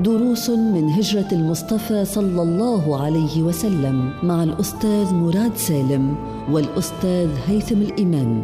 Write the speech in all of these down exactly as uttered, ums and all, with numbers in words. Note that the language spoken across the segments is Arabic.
دروس من هجرة المصطفى صلى الله عليه وسلم مع الأستاذ مراد سالم والأستاذ هيثم الإمام.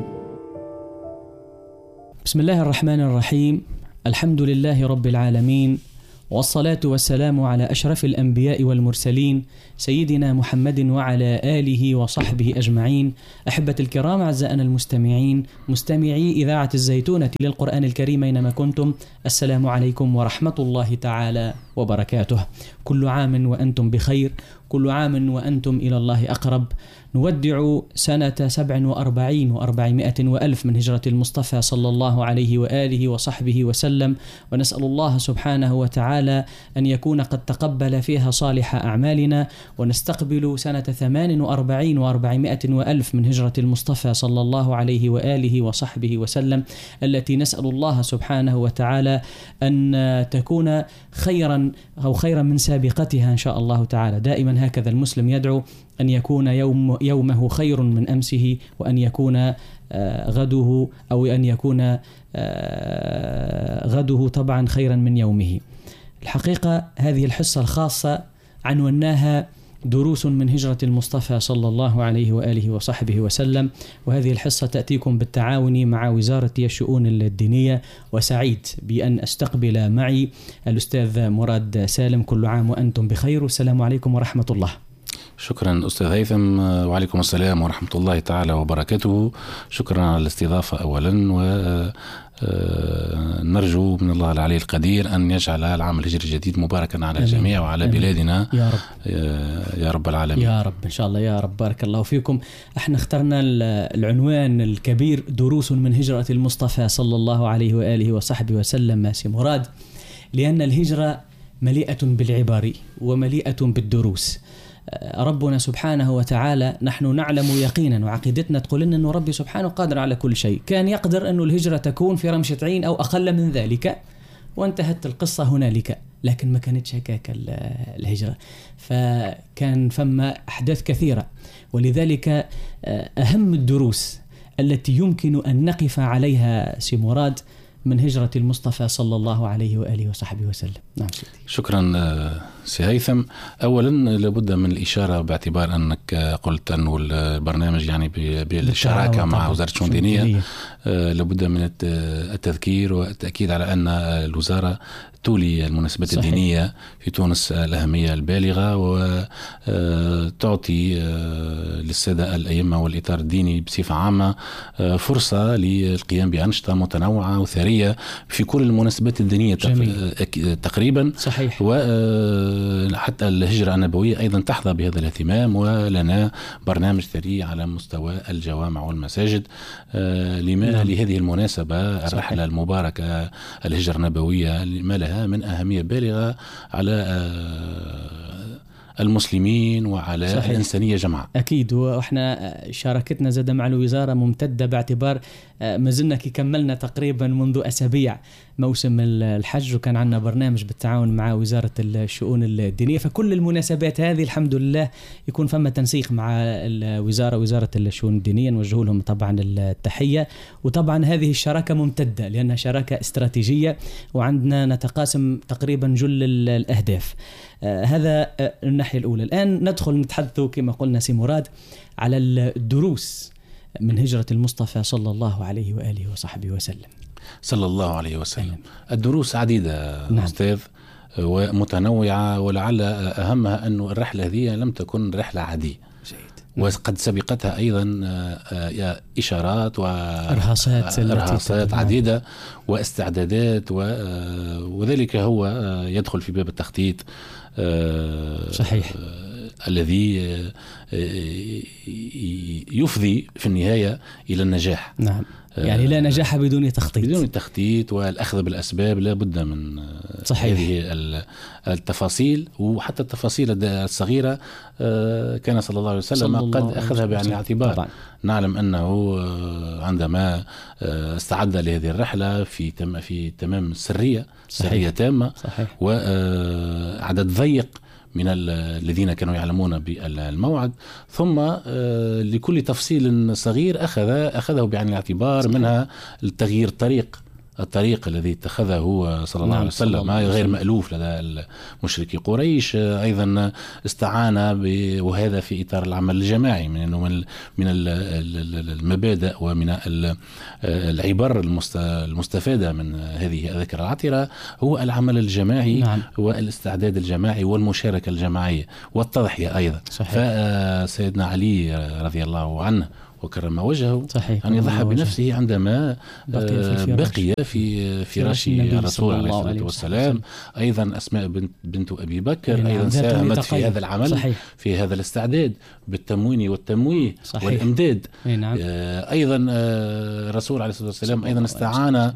بسم الله الرحمن الرحيم. الحمد لله رب العالمين، والصلاة والسلام على أشرف الأنبياء والمرسلين سيدنا محمد وعلى آله وصحبه أجمعين. أحبة الكرام، أعزائنا المستمعين، مستمعي إذاعة الزيتونة للقرآن الكريم أينما كنتم، السلام عليكم ورحمة الله تعالى وبركاته. كل عام وأنتم بخير، كل عام وأنتم إلى الله أقرب. نودع سنة سبع وأربعين وأربعمائة وألف من هجرة المصطفى صلى الله عليه وآله وصحبه وسلم، ونسأل الله سبحانه وتعالى أن يكون قد تقبل فيها صالح أعمالنا، ونستقبل سنة ثمان وأربعين وأربعمائة وألف من هجرة المصطفى صلى الله عليه وآله وصحبه وسلم، التي نسأل الله سبحانه وتعالى أن تكون خيرا أو خيرا من سابقتها إن شاء الله تعالى. دائما هكذا المسلم يدعو أن يكون يوم يومه خير من أمسه، وأن يكون غده أو أن يكون غده طبعا خيرا من يومه. الحقيقة هذه الحصة الخاصة عنوناها دروس من هجرة المصطفى صلى الله عليه وآله وصحبه وسلم، وهذه الحصة تأتيكم بالتعاون مع وزارة الشؤون الدينية، وسعيد بأن أستقبل معي الأستاذ مراد سالم. كل عام وأنتم بخير، والسلام عليكم ورحمة الله. شكرا أستاذ هيثم، وعليكم السلام ورحمة الله تعالى وبركاته. شكرا على الاستضافة أولا، ونرجو من الله العلي القدير أن يجعل العام الهجري الجديد مباركا على الجميع وعلى أمين. بلادنا يا رب يا رب العالمين يا رب إن شاء الله يا رب. بارك الله فيكم. احنا اخترنا العنوان الكبير دروس من هجرة المصطفى صلى الله عليه وآله وصحبه وسلم ماسي مراد، لأن الهجرة مليئة بالعبر ومليئة بالدروس. ربنا سبحانه وتعالى نحن نعلم يقينا، وعقيدتنا تقول لنا أنه ربي سبحانه قادر على كل شيء. كان يقدر أنه الهجرة تكون في رمشة عين أو أقل من ذلك وانتهت القصة هنالك، لكن ما كانتش هكاك الهجرة، فكان فما أحداث كثيرة. ولذلك أهم الدروس التي يمكن أن نقف عليها سي مراد من هجرة المصطفى صلى الله عليه وآله وصحبه وسلم. نعم سيدي. شكرا سي هيثم. أولا لابد من الإشارة، باعتبار أنك قلت أنه البرنامج يعني بالشراكة مع وزارة الشؤون الدينية، لابد من التذكير والتأكيد على أن الوزارة تولي المناسبات صحيح. الدينية في تونس الأهمية البالغة، وتعطي للسادة الأئمة والإطار الديني بصفة عامة فرصة للقيام بأنشطة متنوعة وثرية في كل المناسبات الدينية تقريبا صحيح. وحتى الهجرة النبوية أيضا تحظى بهذا الاهتمام، ولنا برنامج ثري على مستوى الجوامع والمساجد. لما نعم. لهذه المناسبة الرحلة صحيح. المباركة الهجرة النبوية لما لها من أهمية بالغة على المسلمين وعلى صحيح. الإنسانية جمعاء. أكيد، وإحنا شاركتنا زاد مع الوزارة ممتدة، باعتبار ما زلنا كي كملنا تقريبا منذ أسابيع موسم الحج، وكان عندنا برنامج بالتعاون مع وزارة الشؤون الدينية. فكل المناسبات هذه الحمد لله يكون فما تنسيق مع الوزارة وزارة الشؤون الدينية، نوجه لهم طبعا التحية. وطبعا هذه الشراكة ممتدة لأنها شراكة استراتيجية، وعندنا نتقاسم تقريبا جل الأهداف. آه هذا آه الناحية الأولى. الآن ندخل نتحدث كما قلنا سي مراد على الدروس من هجرة المصطفى صلى الله عليه وآله وصحبه وسلم. صلى الله عليه وسلم. أيضا. الدروس عديدة نعم. أستاذ، ومتنوعة، ولعل أهمها أن الرحلة هذه لم تكن رحلة عادية، وقد سبقتها أيضا إشارات وإرهاصات إرهاصات عديدة واستعدادات، وذلك هو يدخل في باب التخطيط صحيح الذي يفضي في النهاية إلى النجاح. نعم، يعني لا نجاح بدون تخطيط. بدون التخطيط والأخذ بالأسباب لا بد من صحيح. هذه التفاصيل، وحتى التفاصيل الصغيرة كان صلى الله عليه وسلم قد أخذها بعين الاعتبار. طبعا. نعلم أنه عندما استعد لهذه الرحلة في تم في تمام السرية سرية تامة صحيح. وعدد ضيق من الذين كانوا يعلمون بالموعد، ثم لكل تفصيل صغير أخذ أخذه بعين الاعتبار، منها التغيير الطريق الطريق الذي اتخذه هو صلى الله عليه وسلم غير مألوف لدى مشركي قريش. أيضا استعان وهذا في إطار العمل الجماعي من أنه من المبادئ ومن العبر المستفادة من هذه الذكرى العطرة هو العمل الجماعي. نعم. والاستعداد الجماعي والمشاركة الجماعية والتضحية أيضا. صحيح. فسيدنا علي رضي الله عنه وكرم وجهه أن يضحى بنفسه عندما بقي في, بقي في فراش الرسول عليه الصلاة والسلام. أيضا أسماء بنت, بنت أبي بكر نعم. أيضا ساهمت في هذا العمل. صحيح. في هذا الاستعداد بالتموين والتمويه. صحيح. والإمداد. نعم. أيضا الرسول عليه الصلاة والسلام أيضا استعان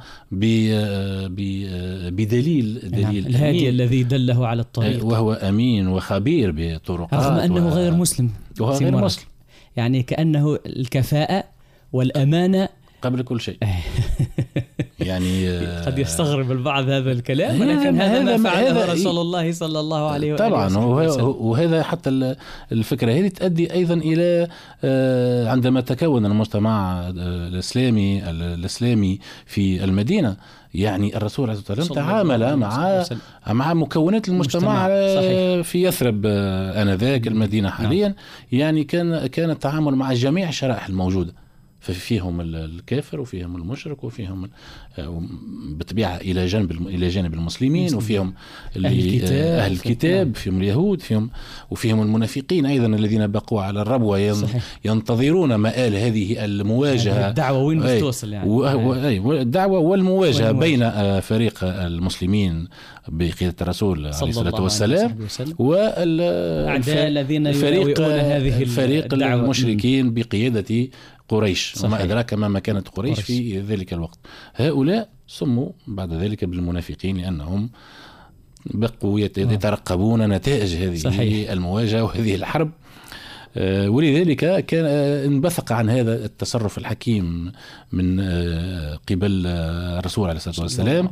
بدليل دليل نعم. الهادي الذي دله على الطريق وهو أمين وخبير بطرقات رغم أنه و... غير مسلم وهو غير مسلم يعني كأنه الكفاءة والأمانة قبل كل شيء. يعني قد يستغرب البعض هذا الكلام ولكن هذا ما فعله رسول الله صلى الله عليه وسلم. طبعا وهذا حتى الفكرة هذه تؤدي أيضا إلى عندما تكون المجتمع الإسلامي الإسلامي في المدينة يعني الرسول عليه الصلاة والسلام تعامل مع مع مكونات المجتمع في يثرب آنذاك المدينة حاليا. يعني كان كان التعامل مع جميع الشرائح الموجودة ففيهم الكافر وفيهم المشرك وفيهم بطبيعة إلى جانب إلى جانب المسلمين وفيهم أهل الكتاب, أهل الكتاب فيهم اليهود فيهم وفيهم المنافقين أيضا الذين بقوا على الربوة ينتظرون مآل هذه المواجهة. الدعوة وين بتوصل يعني و... الدعوة والمواجهة بين فريق المسلمين بقيادة الرسول عليه الصلاة والسلام والأعداء الذين فريق هذه فريق المشركين بقيادة قريش. صحيح. وما أدراك ما كانت قريش, قريش في ذلك الوقت. هؤلاء سموا بعد ذلك بالمنافقين لأنهم بقوا يترقبون نتائج هذه صحيح. المواجهة وهذه الحرب. ولذلك كان انبثق عن هذا التصرف الحكيم من قبل الرسول عليه الصلاة والسلام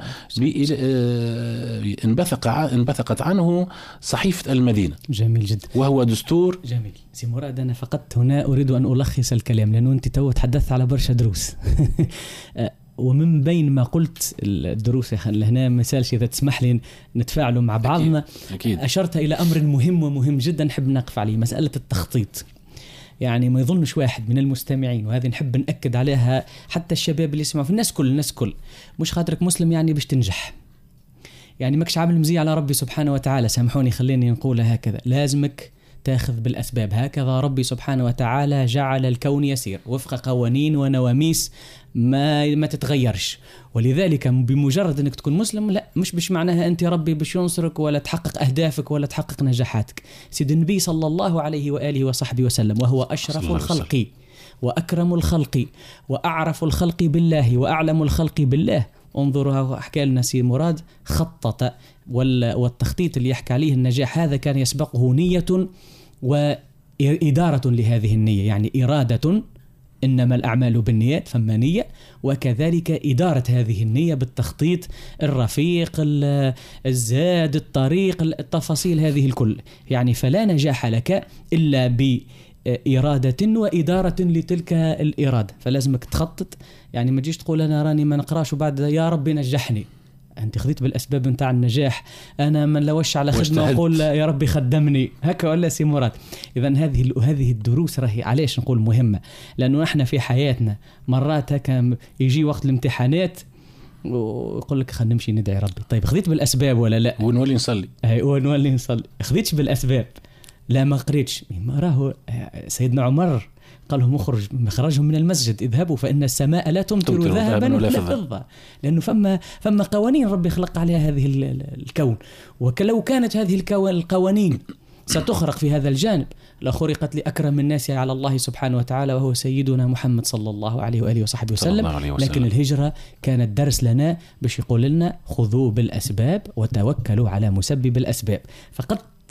انبثق انبثقت عنه صحيفة المدينة. جميل جدا. وهو دستور جميل. سي مراد أنا فقط هنا أريد أن ألخص الكلام لأنه أنت تو تحدثت على برشا دروس ومن بين ما قلت الدروس هنا مثال إذا تسمح لي نتفاعلوا مع بعضنا. أكيد. أكيد. أشرت إلى أمر مهم ومهم جدا نحب نقف عليه مسألة التخطيط. يعني ما يظنش واحد من المستمعين وهذه نحب نأكد عليها حتى الشباب اللي يسمعوا في الناس كل الناس كل مش خاطرك مسلم يعني باش تنجح يعني ماكش عامل مزية على ربي سبحانه وتعالى. سامحوني خليني نقولها هكذا لازمك تاخذ بالأسباب. هكذا ربي سبحانه وتعالى جعل الكون يسير وفق قوانين ونواميس ما ما تتغيرش. ولذلك بمجرد انك تكون مسلم لا مش بش معناها انت ربي بش ينصرك ولا تحقق اهدافك ولا تحقق نجاحاتك. سيد النبي صلى الله عليه واله وصحبه وسلم وهو اشرف الخلق واكرم الخلق واعرف الخلق بالله واعلم الخلق بالله. انظروا حكى لنا سي مراد خطط والتخطيط اللي يحكي عليه النجاح هذا كان يسبقه نية وإدارة لهذه النية. يعني إرادة إنما الأعمال بالنيات فما نية وكذلك إدارة هذه النية بالتخطيط الرفيق الزاد الطريق التفاصيل هذه الكل. يعني فلا نجاح لك إلا بإرادة وإدارة لتلك الإرادة. فلازمك تخطط. يعني ما تجيش تقول أنا راني ما نقراش وبعد يا ربي نجحني. أنت خذيت بالأسباب نتاع النجاح. أنا من لوش على خدمة أقول يا ربي خدمني هكا ولا سي مراد. إذن هذه هذه الدروس راهي علاش نقول مهمة لأنه إحنا في حياتنا مرات هكا يجي وقت الامتحانات ويقول لك خلينا نمشي ندعي ربي. طيب خذيت بالأسباب ولا لا؟ ونولي نصلي. أي ونولي نصلي. خذيتش بالأسباب لا ما قريتش. ما راهو سيدنا عمر قال لهم اخرج مخرجهم من المسجد اذهبوا فإن السماء لا تمطر ذهبا ولا فضة. لأنه فما فما قوانين ربي خلق عليها هذه الكون. ولو كانت هذه القوانين ستخرق في هذا الجانب لخرقت لأكرم الناس على الله سبحانه وتعالى وهو سيدنا محمد صلى الله عليه وآله وصحبه وسلم. لكن الهجرة كانت درس لنا باش يقول لنا خذوا بالأسباب وتوكلوا على مسبب الأسباب. فقد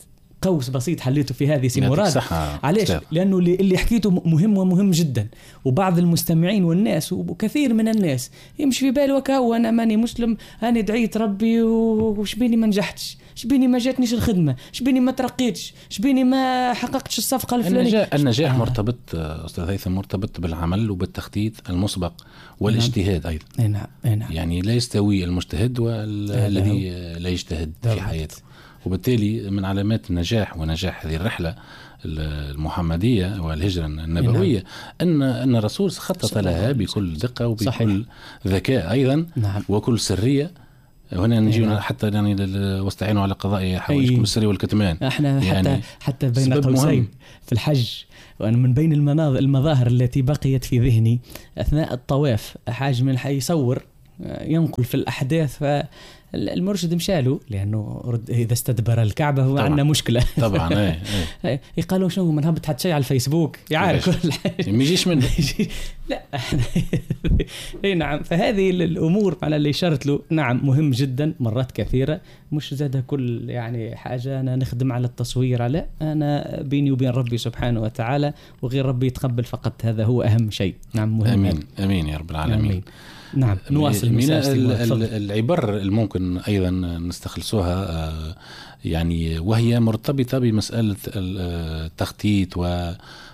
قوس بسيط حليته في هذه سي مراد. علاش؟ لأنه اللي حكيته مهم ومهم جدا، وبعض المستمعين والناس وكثير من الناس يمشي في باله وكاو أنا ماني مسلم، أنا دعيت ربي وشبيني ما نجحتش، شبيني ما جاتنيش الخدمة، شبيني ما ترقيتش، شبيني ما حققتش الصفقة الفلانية. النجاح, النجاح آه. مرتبط أستاذ هيثم مرتبط بالعمل وبالتخطيط المسبق والاجتهاد أيضا. نعم. نعم. يعني لا يستوي المجتهد والذي لا يجتهد في حياته، وبالتالي من علامات النجاح ونجاح هذه الرحلة المحمدية والهجرة النبوية أن أن الرسول خطط لها بكل دقة وبكل صحيح. ذكاء أيضا. نعم. وكل سرية. هنا نجينا حتى يعني واستعينوا على قضاء حوائجكم السرية والكتمان. احنا حتى يعني حتى بين قوسين في الحج، وأنا من بين المناظر المظاهر التي بقيت في ذهني أثناء الطواف، حاج من يصور ينقل في الأحداث، فالمرشد مشاله لأنه إذا استدبر الكعبة هو عندنا مشكلة طبعا. ايه ايه يقالوا شنو من هبط حتى شيء على الفيسبوك يعرف كل حاجة ما يجيش منه. لا اي نعم. فهذه الأمور على اللي شرت له نعم مهم جدا مرات كثيرة، مش زاد كل يعني حاجة أنا نخدم على التصوير، على أنا بيني وبين ربي سبحانه وتعالى، وغير ربي يتقبل فقط، هذا هو أهم شيء. نعم مهم. أمين أمين يا رب العالمين. أمين. نعم. نواصل من العبر الممكن أيضا نستخلصوها يعني، وهي مرتبطة بمسألة التخطيط و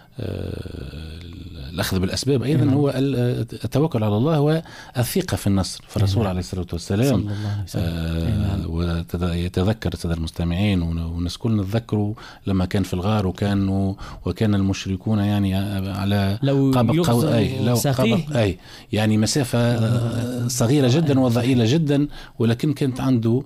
الأخذ بالأسباب أيضا. نعم. هو التوكل على الله والثقة في النصر. فالرسول عليه الصلاة والسلام ويتذكر السادة المستمعين والناس كلنا نتذكروا لما كان في الغار وكانوا وكان المشركون يعني على قاب قو... أي لو قاب... أي يعني مسافة صغيرة جدا وضئيلة جدا، ولكن كانت عنده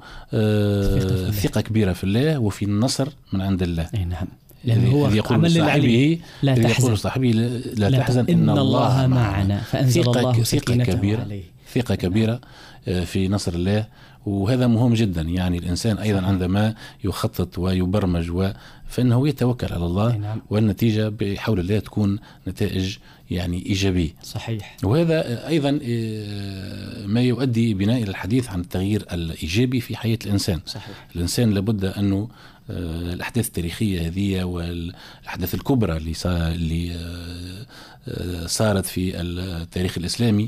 ثقة كبيرة في الله وفي النصر من عند الله. نعم. لأنه هو يقول صاحبه لا تحزن، صاحبه لا, لا تحزن إن الله معنا، فأنزل الله ثقة كبيرة عليه. ثقة كبيرة في نصر الله، وهذا مهم جدا. يعني الإنسان أيضا عندما يخطط ويبرمج و... فإنه يتوكل على الله. نعم. والنتيجة بحول الله تكون نتائج يعني إيجابية. صحيح. وهذا أيضا ما يؤدي بنا إلى الحديث عن التغيير الإيجابي في حياة الإنسان. صحيح. الإنسان لابد أنه الأحداث التاريخية هذه والأحداث الكبرى اللي اللي صارت في التاريخ الإسلامي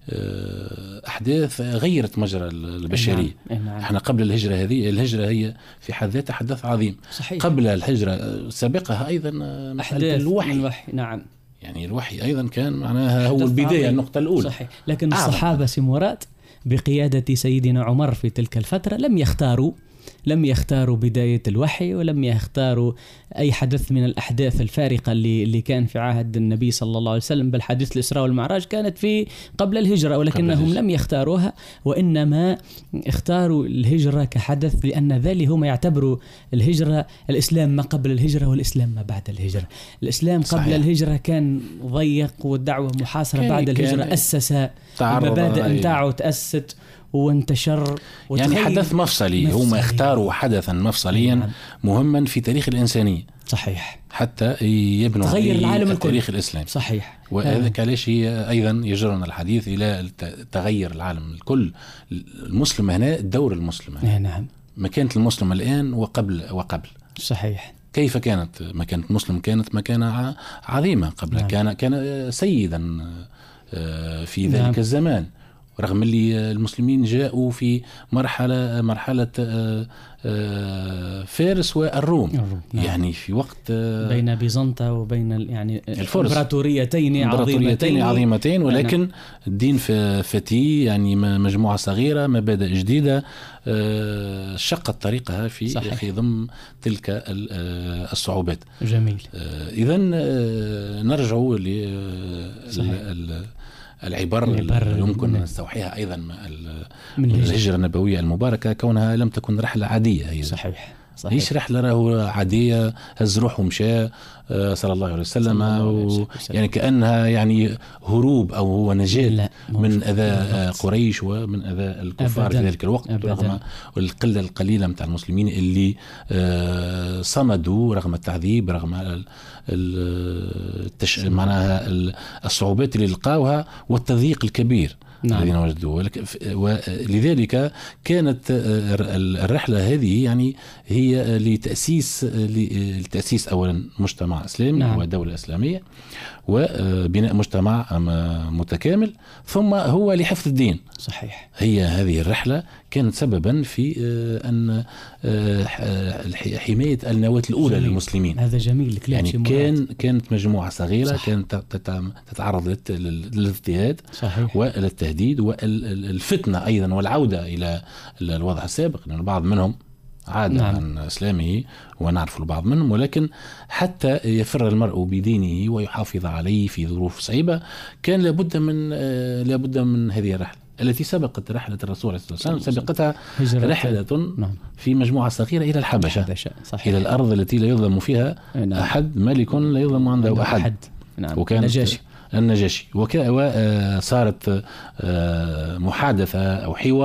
أحداث غيرت مجرى البشرية. نعم. احنا قبل الهجرة هذه، الهجرة هي في حد ذاتها حدث عظيم. صحيح. قبل الهجرة سابقها أيضا مسألة الوحي. الوحي. نعم. يعني الوحي أيضا كان معناها هو البداية، النقطة الأولى. صحيح. لكن أعظم. الصحابة سمورات بقيادة سيدنا عمر في تلك الفترة لم يختاروا لم يختاروا بداية الوحي، ولم يختاروا أي حدث من الأحداث الفارقة اللي اللي كان في عهد النبي صلى الله عليه وسلم. بل حديث الإسراء والمعراج كانت في قبل الهجرة، ولكنهم لم يختاروها، وإنما اختاروا الهجرة كحدث، لأن ذلك هم يعتبروا الهجرة الإسلام ما قبل الهجرة والإسلام ما بعد الهجرة. الإسلام قبل صحيح. الهجرة كان ضيق والدعوة محاصرة، بعد الهجرة أسس المبادئ نتاعه تأسست وانتشر، يعني حدث مفصلي. هم اختاروا حدثا مفصليا. نعم. مهما في تاريخ الإنسانية. صحيح. حتى يبنوا تغير العالم التاريخ الإسلامي. صحيح. وهذا علاش هي أيضا يجرنا الحديث إلى تغير العالم الكل. المسلم هنا الدور المسلم هنا. نعم. مكانة المسلم الآن وقبل وقبل. صحيح. كيف كانت مكانة مسلم؟ كانت مكانة عظيمة قبل. نعم. كان كان سيدا في ذلك. نعم. الزمان، رغم اللي المسلمين جاءوا في مرحلة مرحلة فارس والروم. الروم. نعم. يعني في وقت بين بيزنطة وبين يعني امبراطوريتين عظيمتين عظيمتين ولكن نعم. الدين فتي، يعني مجموعة صغيرة، مبادئ جديدة شقت طريقها في صحيح. في ضمن تلك الصعوبات. جميل. إذن نرجع ل العبر اللي يمكن نستوحيها أيضا من الهجرة النبوية المباركة، كونها لم تكن رحلة عادية. هي صحيح. صحيح. هيش رحلة راهو عادية، هز روح ومشى صلى الله عليه وسلم، و... يعني كأنها يعني هروب أو هو نجاة من أذى قريش ومن أذى الكفار في ذلك الوقت. أبداً. رغم القلة القليلة متاع المسلمين اللي صمدوا رغم التعذيب، رغم التش... معناها الصعوبات اللي لقاوها والتضييق الكبير. نعم. الذين وجدوه. ولذلك كانت الرحلة هذه يعني هي هي لتأسيس لتأسيس أولا مجتمع إسلامي نعم. ودولة إسلامية وبناء مجتمع متكامل، ثم هو لحفظ الدين. صحيح. هي هذه الرحلة كانت سببا في أن حماية النواة الأولى جميل. للمسلمين. هذا جميل. يعني كان كانت مجموعة صغيرة صح. كانت تتعرض للاضطهاد وللتهديد والفتنة أيضا والعودة إلى الوضع السابق، لأن بعض منهم عاد نعم. عن إسلامه ونعرف البعض منهم، ولكن حتى يفر المرء بدينه ويحافظ عليه في ظروف صعيبة كان لابد من لابد من هذه الرحلة التي سبقت رحلة الرسول صلى الله عليه وسلم، سبقتها رحلة نعم. في مجموعة صغيرة إلى الحبشة، إلى الأرض التي لا يظلم فيها نعم. أحد، ملك لا يظلم عنده أحد, أحد. نعم. وكانت النجاشي النجاشي وصارت محادثة أو حوار